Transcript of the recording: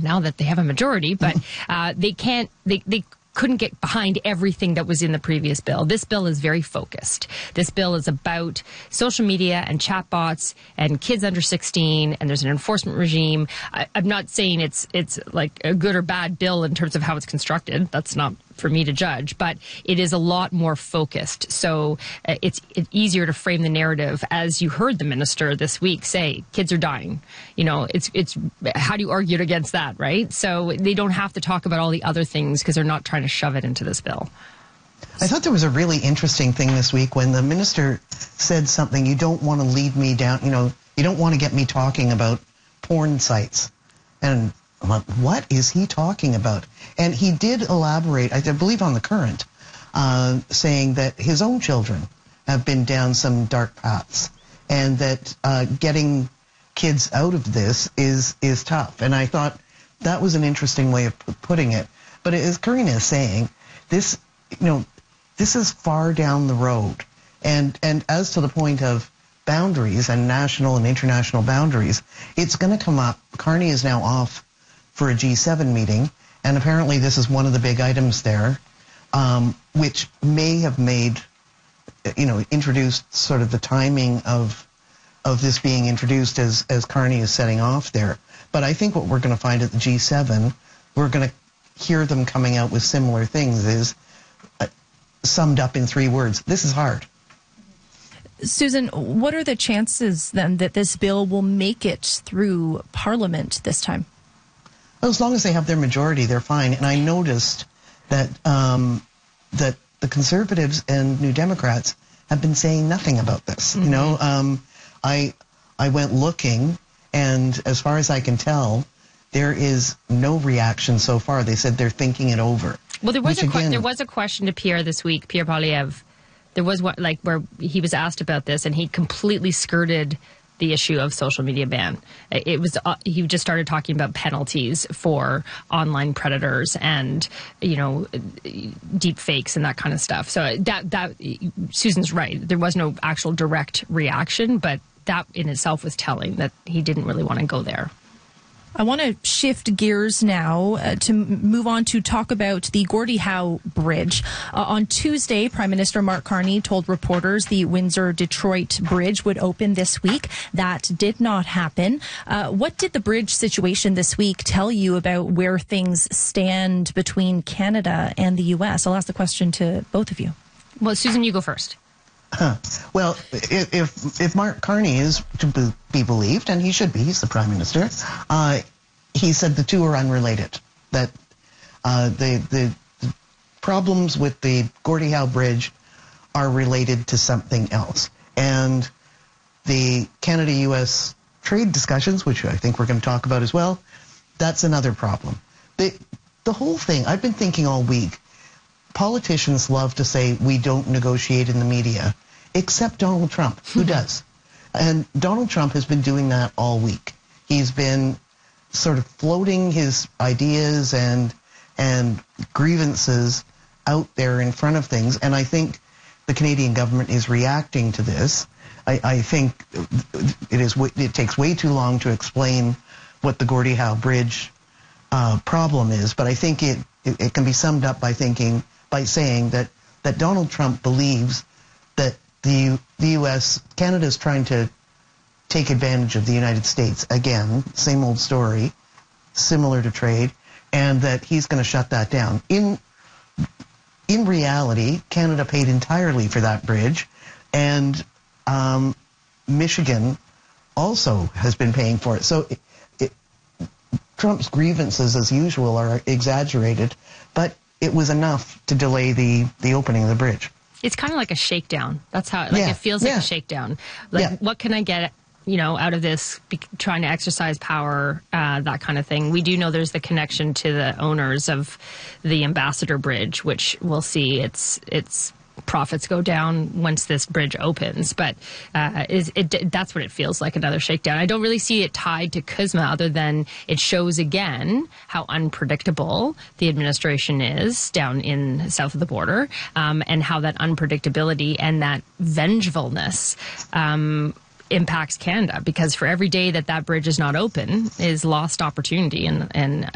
now that they have a majority, but they couldn't get behind everything that was in the previous bill. This bill is very focused. This bill is about social media and chatbots and kids under 16, and there's an enforcement regime. I'm not saying it's like a good or bad bill in terms of how it's constructed. That's not for me to judge, but it is a lot more focused. So it's easier to frame the narrative, as you heard the minister this week say, kids are dying. You know, it's how do you argue against that, right? So they don't have to talk about all the other things because they're not trying to shove it into this bill. I thought there was a really interesting thing this week when the minister said something, you don't want to lead me down, you know, you don't want to get me talking about porn sites. And I'm like, what is he talking about? And he did elaborate, I believe on The Current, saying that his own children have been down some dark paths and that getting kids out of this is tough. And I thought that was an interesting way of putting it. But as Karina is saying, this, you know, this is far down the road. And as to the point of boundaries and national and international boundaries, it's going to come up. Carney is now off for a G7 meeting, and apparently this is one of the big items there, which may have made, you know, introduced sort of the timing of this being introduced as Carney is setting off there. But I think what we're going to find at the G7, we're going to hear them coming out with similar things, is summed up in 3 words. This is hard. Susan, what are the chances then that this bill will make it through Parliament this time? Well, as long as they have their majority, they're fine. And I noticed that that the Conservatives and New Democrats have been saying nothing about this. Mm-hmm. You know, I went looking, and as far as I can tell, there is no reaction so far. They said they're thinking it over. Well, there was a question to Pierre this week, Pierre Poilievre. There was one, like, where he was asked about this, and he completely skirted the issue of social media ban. It was he just started talking about penalties for online predators and, you know, deep fakes and that kind of stuff. So that Susan's right. There was no actual direct reaction, but that in itself was telling that he didn't really want to go there. I want to shift gears now to move on to talk about the Gordie Howe Bridge. On Tuesday, Prime Minister Mark Carney told reporters the Windsor-Detroit Bridge would open this week. That did not happen. What did the bridge situation this week tell you about where things stand between Canada and the U.S.? I'll ask the question to both of you. Well, Susan, you go first. Well, if Mark Carney is to be believed, and he should be, he's the Prime Minister, he said the two are unrelated. That the problems with the Gordie Howe Bridge are related to something else. And the Canada-U.S. trade discussions, which I think we're going to talk about as well, that's another problem. The whole thing, I've been thinking all week, politicians love to say we don't negotiate in the media, except Donald Trump, who does. And Donald Trump has been doing that all week. He's been sort of floating his ideas and grievances out there in front of things. And I think the Canadian government is reacting to this. I think it takes way too long to explain what the Gordie Howe Bridge problem is, but I think it can be summed up by saying that Donald Trump believes that the U.S., Canada is trying to take advantage of the United States. Again, same old story, similar to trade, and that he's going to shut that down. In reality, Canada paid entirely for that bridge, and Michigan also has been paying for it. So Trump's grievances, as usual, are exaggerated, but it was enough to delay the opening of the bridge. It's kind of like a shakedown. That's how it feels like a shakedown. Like, what can I get, out of this, trying to exercise power, that kind of thing. We do know there's the connection to the owners of the Ambassador Bridge, which we'll see its profits go down once this bridge opens. But that's what it feels like, another shakedown. I don't really see it tied to CUSMA, other than it shows again how unpredictable the administration is down in south of the border, and how that unpredictability and that vengefulness impacts Canada, because for every day that bridge is not open is lost opportunity and